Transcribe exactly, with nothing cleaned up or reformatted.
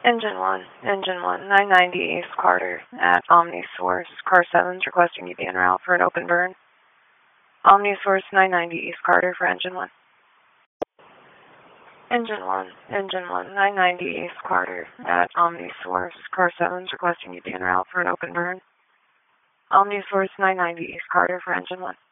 Engine one, Engine one, nine ninety East Carter at OmniSource. Car seven's requesting you be en route for an open burn. OmniSource nine ninety East Carter for Engine one. Engine one, Engine one, nine ninety East Carter at OmniSource. Car seven's requesting you be en route for an open burn. OmniSource nine ninety East Carter for Engine one.